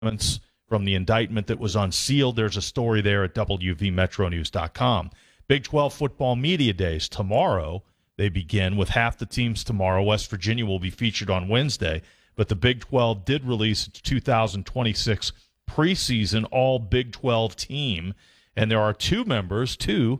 from the indictment that was unsealed. There's a story there at wvmetronews.com. Big 12 football media days tomorrow. They begin with half the teams tomorrow. West Virginia will be featured on Wednesday, but the Big 12 did release its 2026 preseason all Big 12 team, and there are two members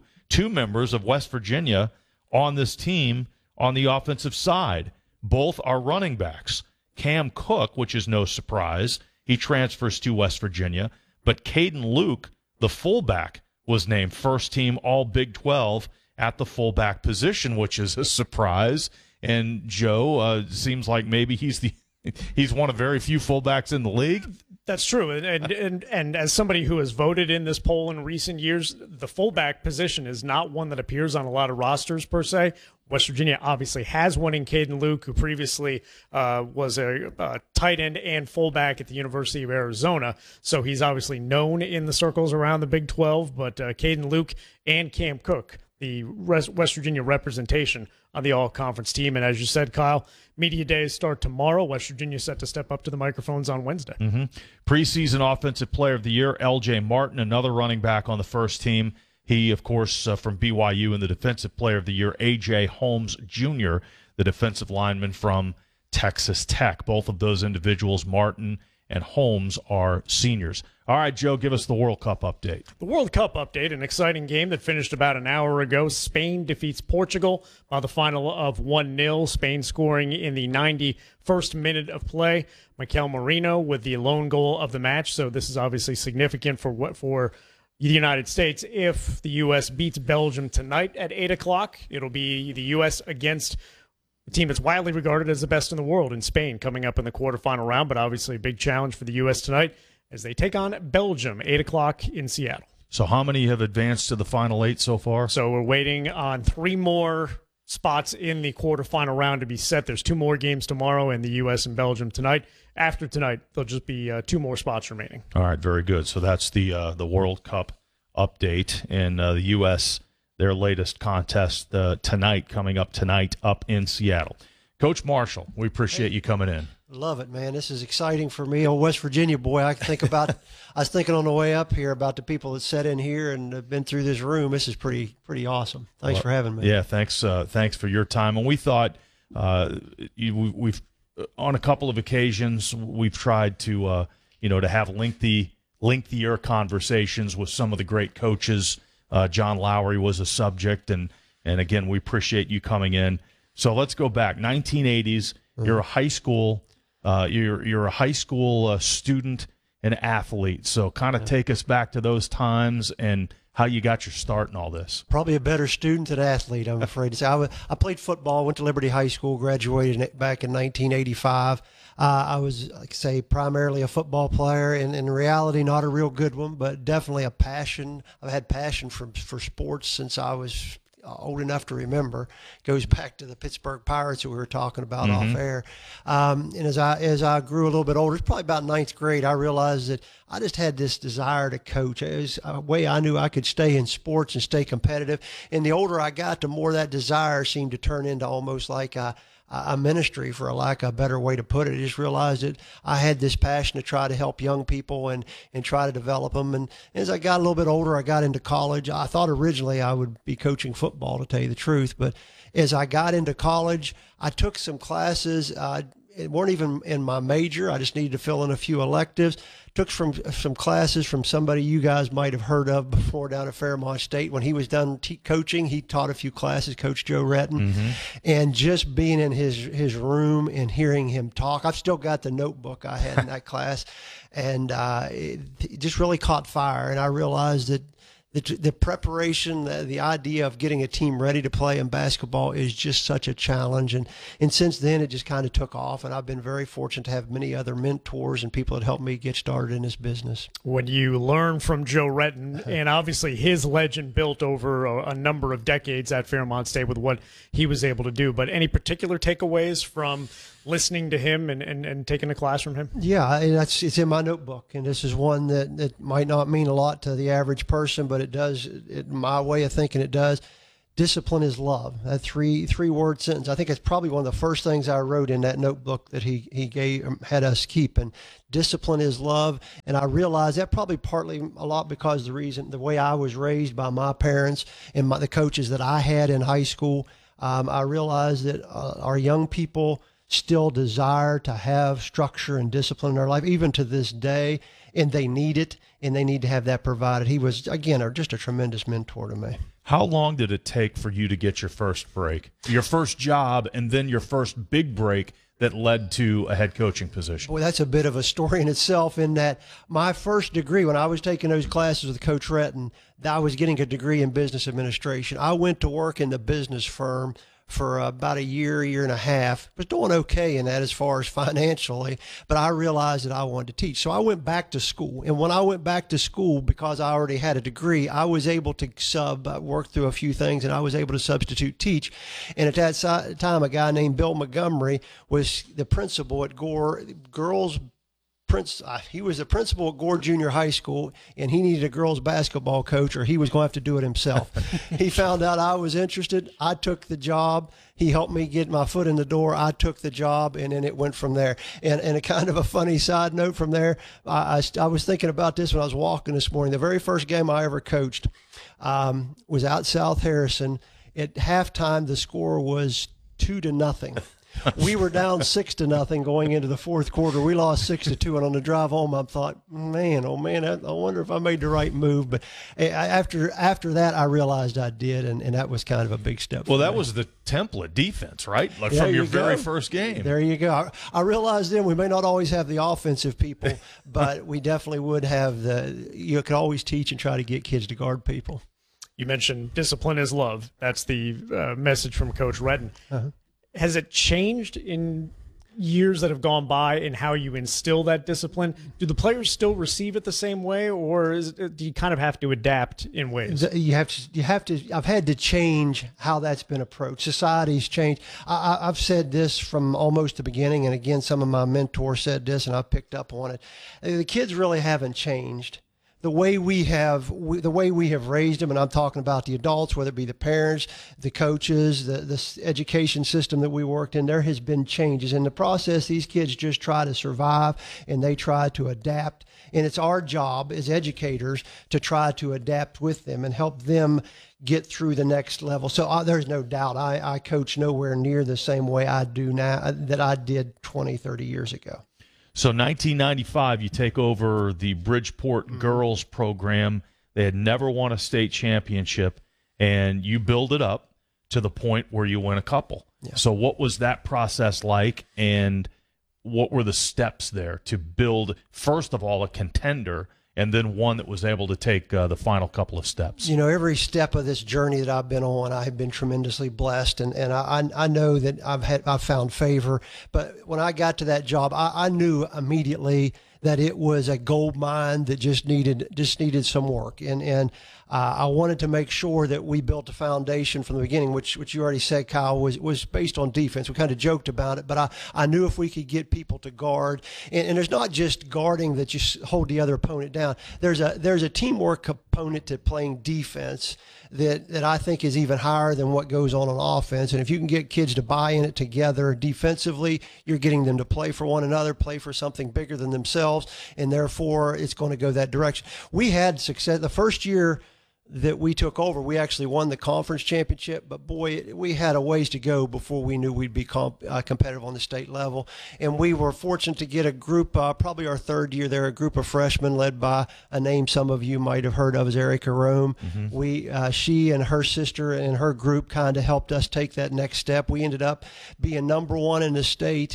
of West Virginia on this team on the offensive side. Both are running backs. Cam Cook, which is no surprise, he transfers to West Virginia, but Caden Luke, the fullback, was named first team all Big 12 at the fullback position, which is a surprise. And Joe, seems like maybe he's one of very few fullbacks in the league. That's true. And as somebody who has voted in this poll in recent years, the fullback position is not one that appears on a lot of rosters per se. West Virginia obviously has one in Caden Luke, who previously was a tight end and fullback at the University of Arizona. So he's obviously known in the circles around the Big 12. But Caden Luke and Cam Cook, the West Virginia representation on the all-conference team. And as you said, Kyle, media days start tomorrow. West Virginia set to step up to the microphones on Wednesday. Mm-hmm. Preseason Offensive Player of the Year, L.J. Martin, another running back on the first team. He, of course, from BYU, and the Defensive Player of the Year, A.J. Holmes Jr., the defensive lineman from Texas Tech. Both of those individuals, Martin and Holmes, are seniors. All right, Joe, give us the World Cup update. The World Cup update, an exciting game that finished about an hour ago. Spain defeats Portugal by the final of 1-0. Spain scoring in the 91st minute of play. Mikel Merino with the lone goal of the match. So this is obviously significant for the United States. If the U.S. beats Belgium tonight at 8 o'clock, it'll be the U.S. against a team that's widely regarded as the best in the world in Spain coming up in the quarterfinal round, but obviously a big challenge for the U.S. tonight as they take on Belgium, 8 o'clock in Seattle. So how many have advanced to the final 8 so far? So we're waiting on 3 more spots in the quarterfinal round to be set. There's 2 more games tomorrow and the U.S. and Belgium tonight. After tonight, there'll just be 2 more spots remaining. All right, very good. So that's the World Cup update. And the U.S., their latest contest tonight, coming up tonight up in Seattle. Coach Marshall, we appreciate you coming in. Love it, man. This is exciting for me. A West Virginia boy, I was thinking on the way up here about the people that sat in here and have been through this room. This is pretty awesome. Thanks for having me. Yeah, thanks for your time. And we thought we've on a couple of occasions we've tried to to have lengthier conversations with some of the great coaches. John Lowry was a subject, and again, we appreciate you coming in. So let's go back 1980s. You're a high school. You're a high school student and athlete. So kind of take us back to those times and how you got your start in all this. Probably a better student than athlete, I'm afraid to say. I played football, went to Liberty High School, graduated back in 1985. I was, like I say, primarily a football player, and in reality, not a real good one, but definitely a passion. I've had passion for sports since I was old enough to remember. Goes back to the Pittsburgh Pirates that we were talking about off air. And as I grew a little bit older, it's probably about 9th grade, I realized that I just had this desire to coach. It was a way I knew I could stay in sports and stay competitive. And the older I got, the more that desire seemed to turn into almost like a ministry, for a lack of a better way to put it. I just realized that I had this passion to try to help young people and try to develop them. And as I got a little bit older, I got into college. I thought originally I would be coaching football, to tell you the truth. But as I got into college, I took some classes. It weren't even in my major. I just needed to fill in a few electives. Took some classes from somebody you guys might have heard of before down at Fairmont State. When he was done coaching, he taught a few classes, Coach Joe Retton. And just being in his room and hearing him talk, I've still got the notebook I had in that class. And it just really caught fire. And I realized that the preparation, the idea of getting a team ready to play in basketball is just such a challenge. And since then, it just kind of took off. And I've been very fortunate to have many other mentors and people that helped me get started in this business. When you learn from Joe Retton, and obviously his legend built over a number of decades at Fairmont State with what he was able to do, but any particular takeaways from listening to him and taking a class from him? Yeah, it's in my notebook, and this is one that might not mean a lot to the average person, but it does. My way of thinking, it does. Discipline is love. That three-word sentence. I think it's probably one of the first things I wrote in that notebook that he had us keep. And discipline is love. And I realized that probably partly a lot because the way I was raised by my parents and the coaches that I had in high school. I realized that our young people still desire to have structure and discipline in their life, even to this day, and they need it, and they need to have that provided. He was, again, just a tremendous mentor to me. How long did it take for you to get your first break, your first job, and then your first big break that led to a head coaching position? Boy, that's a bit of a story in itself, in that my first degree, when I was taking those classes with Coach Retton, I was getting a degree in business administration. I went to work in the business firm for about a year and a half. Was doing okay in that as far as financially, but I realized that I wanted to teach. So I went back to school. And when I went back to school, because I already had a degree, I was able to work through a few things, and I was able to substitute teach. And at that time, a guy named Bill Montgomery was the principal at Gore Girls he was the principal at Gore Junior High School, and he needed a girls basketball coach, or he was going to have to do it himself. He found out I was interested. I took the job. He helped me get my foot in the door. I took the job, and then it went from there. And a kind of a funny side note from there, I was thinking about this when I was walking this morning. The very first game I ever coached was out South Harrison. At halftime, the score was 2-0. We were down 6-0 going into the fourth quarter. We lost 6-2, and on the drive home, I thought, man, oh man, I wonder if I made the right move. But after that, I realized I did, and that was kind of a big step. Well, that was the template defense, right? Like from your very first game. There you go. I realized then we may not always have the offensive people, but we definitely would have you could always teach and try to get kids to guard people. You mentioned discipline is love. That's the message from Coach Retton. Uh-huh. Has it changed in years that have gone by in how you instill that discipline? Do the players still receive it the same way, or do you kind of have to adapt in ways? You have to. I've had to change how that's been approached. Society's changed. I've said this from almost the beginning, and again, some of my mentors said this, and I picked up on it. The kids really haven't changed. The way we have raised them, and I'm talking about the adults, whether it be the parents, the coaches, the education system that we worked in, there has been changes. In the process, these kids just try to survive, and they try to adapt. And it's our job as educators to try to adapt with them and help them get through the next level. So there's no doubt I coach nowhere near the same way I do now that I did 20, 30 years ago. So 1995, you take over the Bridgeport girls program. They had never won a state championship, and you build it up to the point where you win a couple. Yeah. So what was that process like, and what were the steps there to build, first of all, a contender, and then one that was able to take the final couple of steps? You know, every step of this journey that I've been on, I have been tremendously blessed, and I know that I've found favor. But when I got to that job, I knew immediately that it was a gold mine that just needed some work, and I wanted to make sure that we built a foundation from the beginning, which you already said, Kyle, was based on defense. We kind of joked about it, but I knew if we could get people to guard, and there's not just guarding that you hold the other opponent down. There's a teamwork component to playing defense that I think is even higher than what goes on offense. And if you can get kids to buy in it together defensively, you're getting them to play for one another, play for something bigger than themselves, and therefore it's going to go that direction. We had success. The first year that we took over, we actually won the conference championship, but boy, we had a ways to go before we knew we'd be competitive on the state level. And we were fortunate to get a group, probably our third year there, a group of freshmen led by a name some of you might have heard of as Erica Rome. Mm-hmm. She and her sister and her group kind of helped us take that next step. We ended up being number one in the state.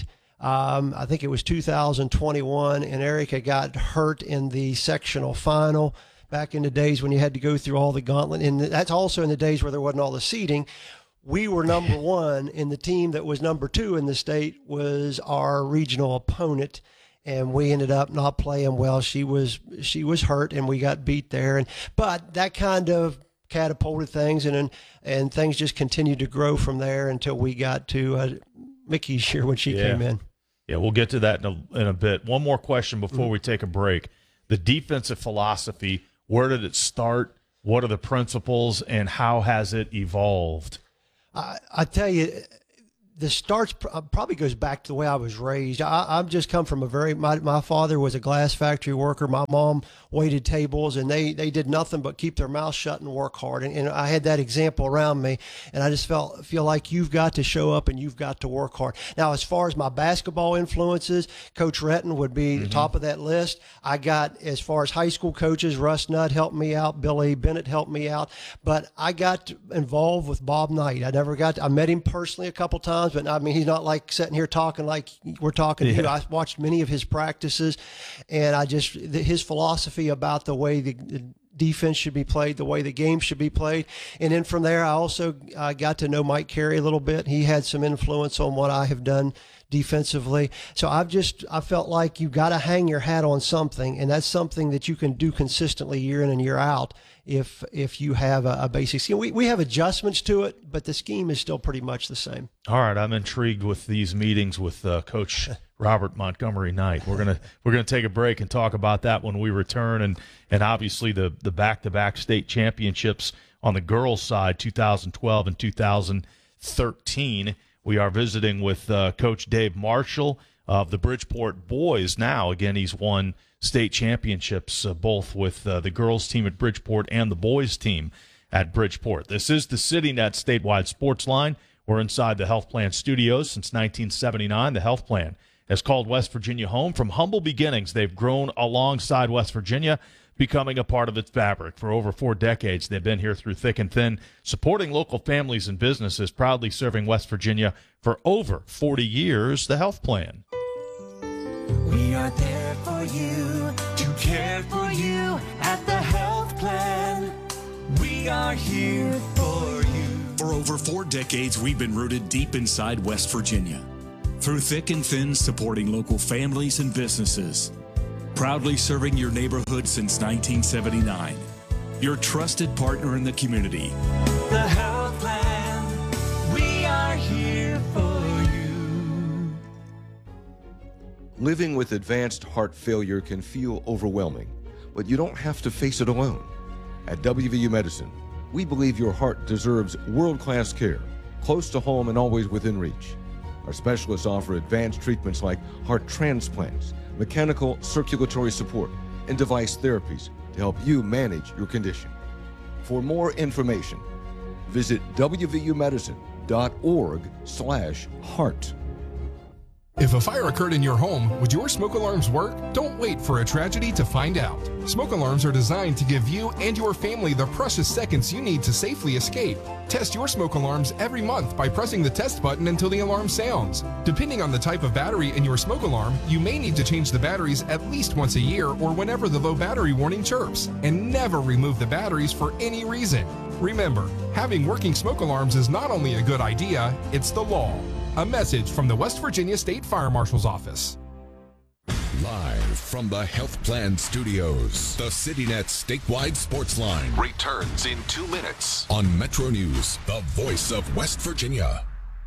I think it was 2021, and Erica got hurt in the sectional final. Back in the days when you had to go through all the gauntlet, and that's also in the days where there wasn't all the seeding. We were number one, and the team that was number two in the state was our regional opponent, and we ended up not playing well. She was hurt, and we got beat there. But that kind of catapulted things, and things just continued to grow from there until we got to Mickey's year when she came in. Yeah, we'll get to that in a bit. One more question before we take a break. The defensive philosophy, where did it start? What are the principles, and how has it evolved? I tell you, the starts probably goes back to the way I was raised. I've just come from my father was a glass factory worker. My mom waited tables, and they did nothing but keep their mouth shut and work hard. And I had that example around me, and I just feel like you've got to show up and you've got to work hard. Now, as far as my basketball influences, Coach Retton would be the top of that list. I got, as far as high school coaches, Russ Nutt helped me out, Billy Bennett helped me out, but I got involved with Bob Knight. I met him personally a couple times. But I mean, he's not like sitting here talking like we're talking to you. I watched many of his practices, and his philosophy about the way the defense should be played, the way the game should be played. And then from there, I also got to know Mike Carey a little bit. He had some influence on what I have done defensively. So I felt like you got to hang your hat on something, and that's something that you can do consistently year in and year out if you have a basic scheme. We have adjustments to it, but the scheme is still pretty much the same. All right, I'm intrigued with these meetings with Coach Robert Montgomery Knight. We're gonna take a break and talk about that when we return, and obviously the back-to-back state championships on the girls' side, 2012 and 2013. We are visiting with Coach Dave Marshall of the Bridgeport boys. Now, again, he's won state championships both with the girls team at Bridgeport and the boys team at Bridgeport. This is the CityNet statewide sports line. We're inside the Health Plan studios since 1979. The Health Plan has called West Virginia home. From humble beginnings, they've grown alongside West Virginia, becoming a part of its fabric. For over 4 decades, they've been here through thick and thin, supporting local families and businesses, proudly serving West Virginia for over 40 years. The Health Plan. We are there for you, to care for you at the Health Plan. We are here for you. For over 4 decades, we've been rooted deep inside West Virginia. Through thick and thin, supporting local families and businesses. Proudly serving your neighborhood since 1979. Your trusted partner in the community. The Health Plan. We are here for you. Living with advanced heart failure can feel overwhelming, but you don't have to face it alone. At WVU Medicine, we believe your heart deserves world-class care, close to home and always within reach. Our specialists offer advanced treatments like heart transplants, mechanical circulatory support, and device therapies to help you manage your condition. For more information, visit wvumedicine.org/heart. If a fire occurred in your home, would your smoke alarms work? Don't wait for a tragedy to find out. Smoke alarms are designed to give you and your family the precious seconds you need to safely escape. Test your smoke alarms every month by pressing the test button until the alarm sounds. Depending on the type of battery in your smoke alarm, you may need to change the batteries at least once a year or whenever the low battery warning chirps. And never remove the batteries for any reason. Remember, having working smoke alarms is not only a good idea, it's the law. A message from the West Virginia State Fire Marshal's Office. Live from the Health Plan Studios, the CityNet statewide sports line returns in 2 minutes on Metro News, the voice of West Virginia.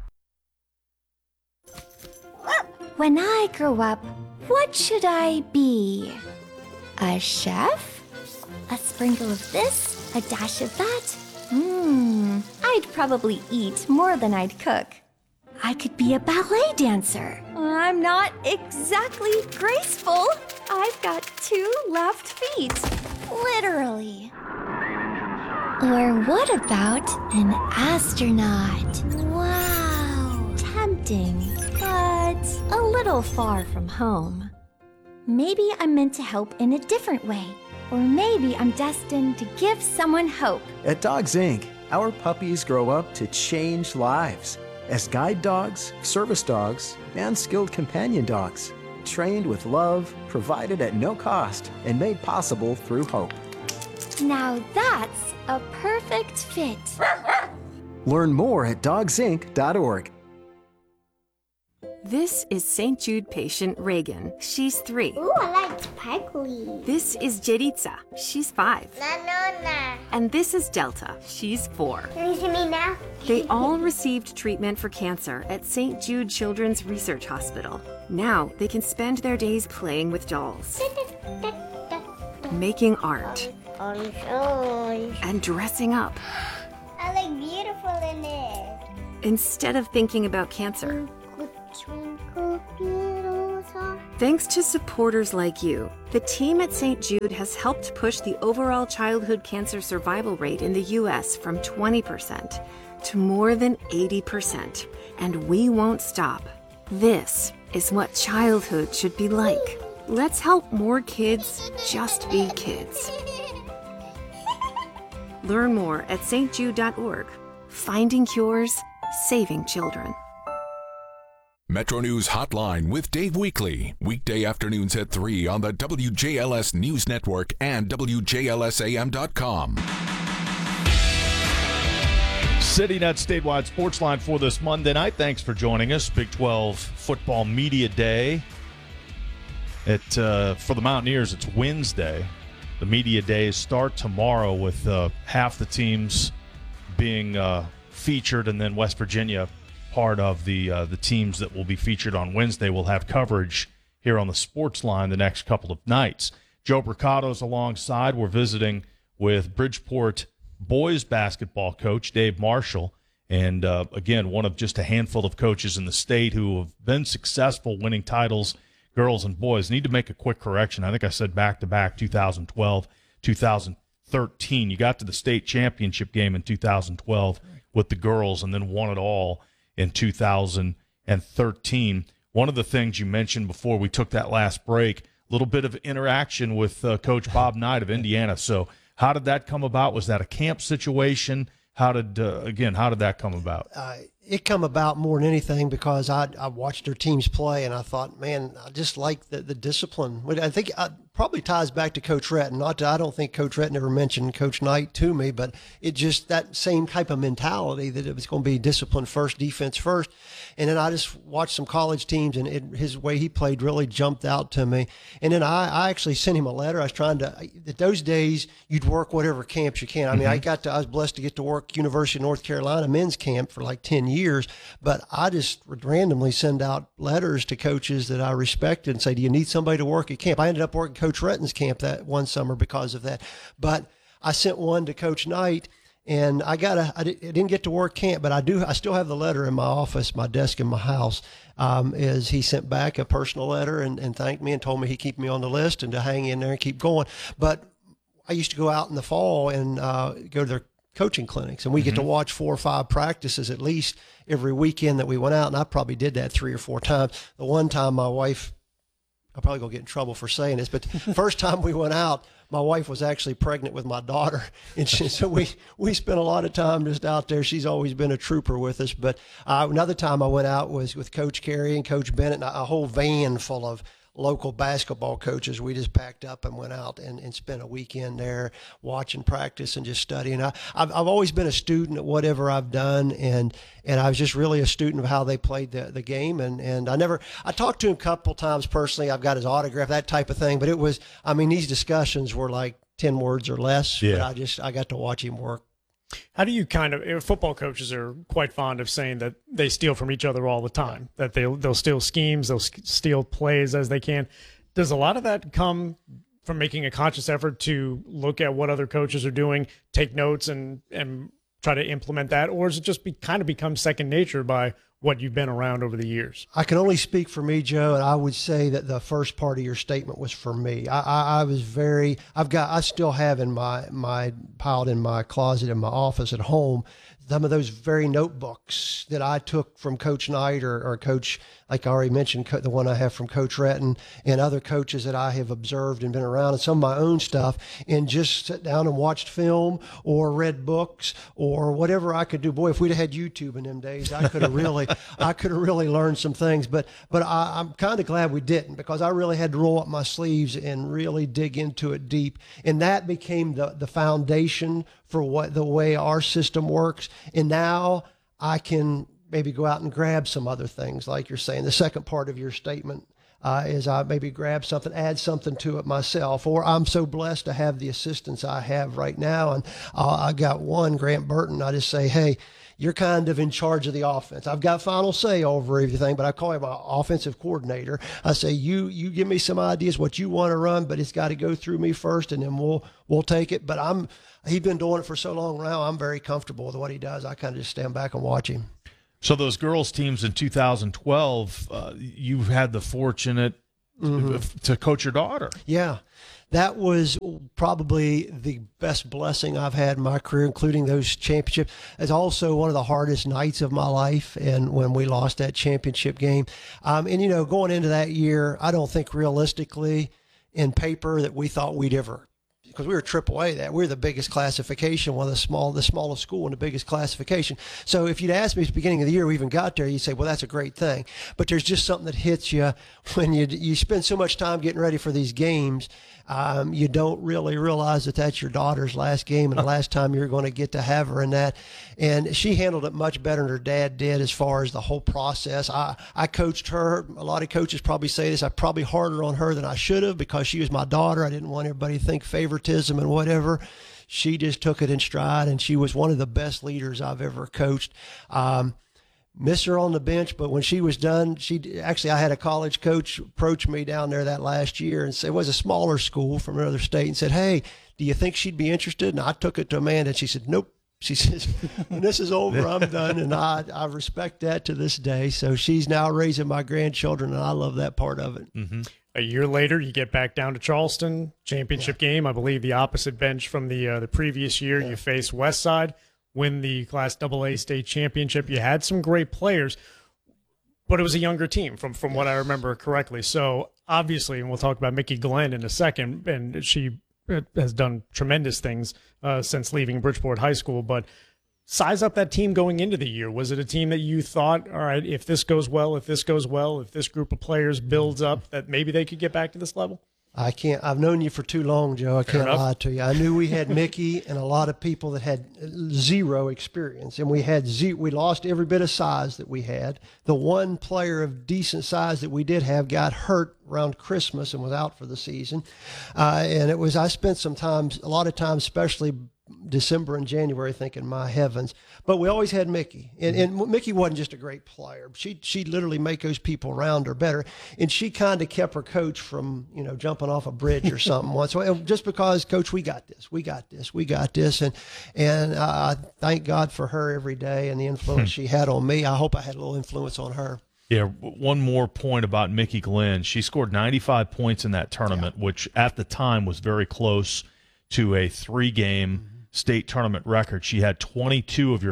When I grow up, what should I be? A chef? A sprinkle of this, a dash of that? I'd probably eat more than I'd cook. I could be a ballet dancer. I'm not exactly graceful. I've got 2 left feet. Literally. Or what about an astronaut? Wow. Tempting, but a little far from home. Maybe I'm meant to help in a different way. Or maybe I'm destined to give someone hope. At Dogs Inc., our puppies grow up to change lives. As guide dogs, service dogs, and skilled companion dogs, trained with love, provided at no cost, and made possible through hope. Now that's a perfect fit. Learn more at dogsinc.org. This is St. Jude patient Reagan. She's 3. Ooh, I like sparkly. This is Jeritza. She's 5. Na. And this is Delta. She's 4. Can you see me now? They all received treatment for cancer at St. Jude Children's Research Hospital. Now they can spend their days playing with dolls, making art, Orange. and dressing up I look beautiful in it. instead of thinking about cancer. Twinkle, little star. Thanks to supporters like you, the team at St. Jude has helped push the overall childhood cancer survival rate in the U.S. from 20% to more than 80%. And we won't stop. This is what childhood should be like. Let's help more kids just be kids. Learn more at stjude.org. Finding cures, saving children. Metro News Hotline with Dave Weekley. Weekday afternoons at 3 on the WJLS News Network and WJLSAM.com. CityNet statewide sports line for this Monday night. Thanks for joining us. Big 12 Football Media Day. For the Mountaineers, it's Wednesday. The media days start tomorrow with half the teams being featured, and then West Virginia, part of the teams that will be featured on Wednesday, will have coverage here on the sports line the next couple of nights. Joe Bricato's alongside. We're visiting with Bridgeport boys basketball coach Dave Marshall, and again, one of just a handful of coaches in the state who have been successful winning titles, girls and boys. Need to make a quick correction. I think I said back-to-back 2012, 2013. You got to the state championship game in 2012 with the girls and then won it all in 2013. One of the things you mentioned before we took that last break, a little bit of interaction with Coach Bob Knight of Indiana. So how did that come about? Was that a camp situation? How did that come about? It come about more than anything because I watched their teams play, and I thought, man, I just like the discipline. I think it probably ties back to Coach Retton. I don't think Coach Retton ever mentioned Coach Knight to me, but it just that same type of mentality that it was going to be discipline first, defense first. And then I just watched some college teams, and his way he played really jumped out to me. And then I actually sent him a letter. I was trying to, at those days, you'd work whatever camps you can. I mean, I was blessed to get to work University of North Carolina men's camp for like 10 years, but I just would randomly send out letters to coaches that I respected and say, do you need somebody to work at camp? I ended up working Coach Retton's camp that one summer because of that. But I sent one to Coach Knight, and I didn't get to work camp, but I still have the letter in my office, my desk in my house. Is he sent back a personal letter and thanked me and told me he'd keep me on the list and to hang in there and keep going. But I used to go out in the fall and go to their coaching clinics, and we get to watch 4 or 5 practices at least every weekend that we went out, and I probably did that 3 or 4 times. The one time my wife, I'm probably going to get in trouble for saying this, but the first time we went out, my wife was actually pregnant with my daughter, and so we spent a lot of time just out there. She's always been a trooper with us. But another time I went out was with Coach Carey and Coach Bennett, and a whole van full of local basketball coaches. We just packed up and went out and spent a weekend there watching practice and just studying. I've always been a student at whatever I've done, and I was just really a student of how they played the game. And I talked to him a couple times personally. I've got his autograph, that type of thing. But these discussions were like 10 words or less. Yeah. But I got to watch him work. How do you football coaches are quite fond of saying that they steal from each other all the time, that they'll steal schemes, they'll steal plays as they can. Does a lot of that come from making a conscious effort to look at what other coaches are doing, take notes and try to implement that? Or does it just become second nature by what you've been around over the years? I can only speak for me, Joe, and I would say that the first part of your statement was for me. I still have in my piled in my closet in my office at home some of those very notebooks that I took from Coach Knight or Coach, like I already mentioned, the one I have from Coach Retton and other coaches that I have observed and been around, and some of my own stuff, and just sit down and watched film or read books or whatever I could do. Boy, if we'd have had YouTube in them days, I could have really learned some things. But I'm kind of glad we didn't, because I really had to roll up my sleeves and really dig into it deep. And that became the foundation for the way our system works. And now I can maybe go out and grab some other things, like you're saying. The second part of your statement is I maybe grab something, add something to it myself, or I'm so blessed to have the assistants I have right now. And I got one, Grant Burton. I just say, hey, you're kind of in charge of the offense. I've got final say over everything, but I call him my offensive coordinator. I say, you give me some ideas what you want to run, but it's got to go through me first, and then we'll take it. But he's been doing it for so long now, I'm very comfortable with what he does. I kind of just stand back and watch him. So those girls teams in 2012, you've had the fortunate to coach your daughter. Yeah. That was probably the best blessing I've had in my career, including those championships. It's also one of the hardest nights of my life, and when we lost that championship game. And, going into that year, I don't think realistically in paper that we thought we'd ever, because we were AAA, that we're the biggest classification, one of the smallest school in the biggest classification. So if you'd asked me at the beginning of the year we even got there, you'd say, well, that's a great thing. But there's just something that hits you when you spend so much time getting ready for these games. You don't really realize that that's your daughter's last game and the last time you're going to get to have her in that. And she handled it much better than her dad did as far as the whole process. I coached her. A lot of coaches probably say this. I probably harder on her than I should have because she was my daughter. I didn't want everybody to think favoritism and whatever. She just took it in stride, and she was one of the best leaders I've ever coached. Miss her on the bench, but when she was done, I had a college coach approach me down there that last year and said, it was a smaller school from another state, and said, hey, do you think she'd be interested? And I took it to Amanda, and she said, nope. She says, when this is over, I'm done. And I respect that to this day. So she's now raising my grandchildren, and I love that part of it. Mm-hmm. A year later, you get back down to Charleston, championship game. I believe the opposite bench from the previous year. You face Westside, win the Class AA state championship. You had some great players, but it was a younger team from what I remember correctly. So obviously, and we'll talk about Mickey Glenn in a second, and she has done tremendous things since leaving Bridgeport High School, but size up that team going into the year. Was it a team that you thought, all right, if this goes well, if this group of players builds up, that maybe they could get back to this level? I've known you for too long, Joe. I can't lie to you. I knew we had Mickey and a lot of people that had zero experience, and we lost every bit of size that we had. The one player of decent size that we did have got hurt around Christmas and was out for the season. And I spent a lot of time, especially December and January, thinking, my heavens. But we always had Mickey. And Mickey wasn't just a great player. She'd literally make those people around her better. And she kind of kept her coach from, jumping off a bridge or something once. So just because, Coach, we got this. And I thank God for her every day and the influence she had on me. I hope I had a little influence on her. Yeah, one more point about Mickey Glenn. She scored 95 points in that tournament, which at the time was very close to a 3-game state tournament record. She had 22 of your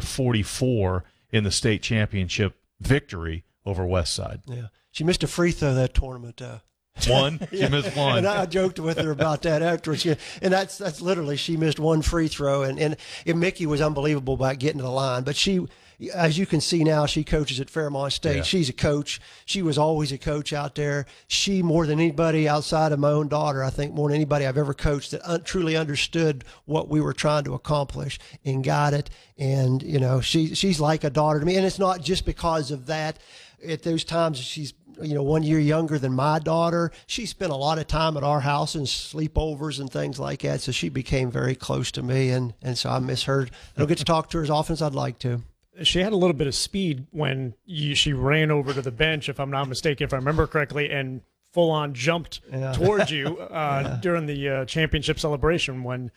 44 in the state championship victory over Westside. Yeah, she missed a free throw that tournament. One? She missed one. And I joked with her about that afterwards. And that's literally, she missed one free throw. And Mickey was unbelievable about getting to the line. But she, as you can see now, she coaches at Fairmont State. Yeah. She's a coach. She was always a coach out there. She, more than anybody outside of my own daughter, I think more than anybody I've ever coached, that truly understood what we were trying to accomplish and got it. And, she's like a daughter to me. And it's not just because of that. At those times, she's 1 year younger than my daughter. She spent a lot of time at our house and sleepovers and things like that. So she became very close to me. And so I miss her. I don't get to talk to her as often as I'd like to. She had a little bit of speed when she ran over to the bench, if I'm not mistaken, if I remember correctly, and full-on jumped towards you during the championship celebration when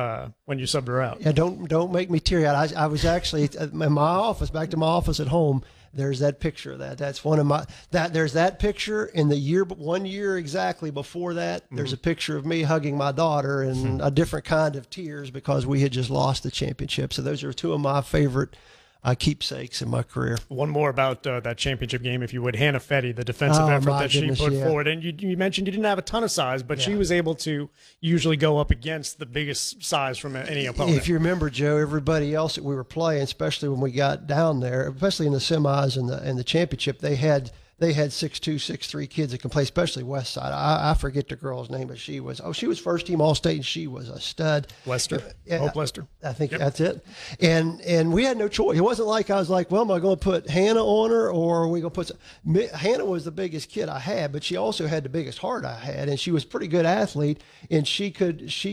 you subbed her out. Yeah, don't make me teary-eyed. I was actually in my office, back to my office at home. There's that picture of that. That's one of my there's that picture in the year, 1 year exactly before that. There's a picture of me hugging my daughter and a different kind of tears because we had just lost the championship. So those are two of my favorite keepsakes in my career. One more about that championship game, if you would. Hannah Fetty, the defensive effort that she put forward. And you mentioned you didn't have a ton of size, but she was able to usually go up against the biggest size from any opponent. If you remember, Joe, everybody else that we were playing, especially when we got down there, especially in the semis and the championship, they had 6'2", 6'3" kids that can play, especially Westside. I forget the girl's name, but she was first team All-State, and she was a stud. Lester. Hope Lester. I think that's it. And we had no choice. It wasn't like I was like, well, am I going to put Hannah on her, or are we going to put Hannah was the biggest kid I had, but she also had the biggest heart I had, and she was a pretty good athlete, and she could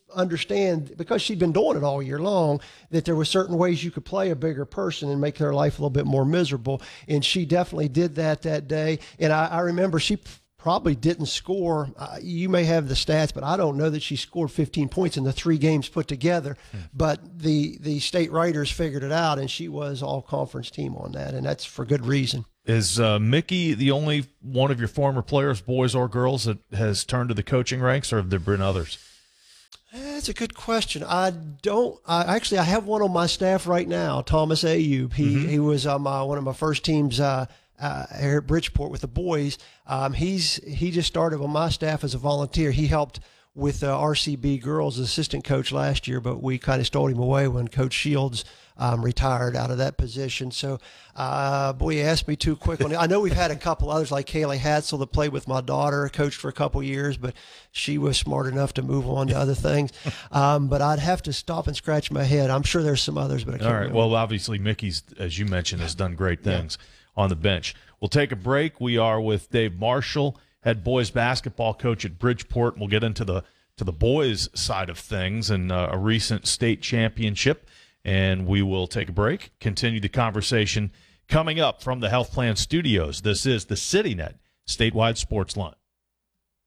understand, because she'd been doing it all year long, that there were certain ways you could play a bigger person and make their life a little bit more miserable. And she definitely did that day. And I remember she probably didn't score. You may have the stats, but I don't know that she scored 15 points in the 3 games put together. But the state writers figured it out, and she was all-conference team on that, and that's for good reason. Is Mickey the only one of your former players, boys or girls, that has turned to the coaching ranks, or have there been others? That's a good question. I have one on my staff right now, Thomas Ayub. He was on one of my first teams here at Bridgeport with the boys. He just started on my staff as a volunteer. He helped with RCB girls as assistant coach last year, but we kind of stole him away when Coach Shields retired out of that position. So, boy, you asked me too quick on it. I know we've had a couple others like Kaylee Hatzel that played with my daughter, coached for a couple years, but she was smart enough to move on to other things. But I'd have to stop and scratch my head. I'm sure there's some others, but I can't remember. Well, obviously Mickey's, as you mentioned, has done great things on the bench. We'll take a break. We are with Dave Marshall, head boys basketball coach at Bridgeport. We'll get into the boys side of things and a recent state championship. And we will take a break, continue the conversation coming up from the Health Plan Studios. This is the CityNet Statewide Sports Line.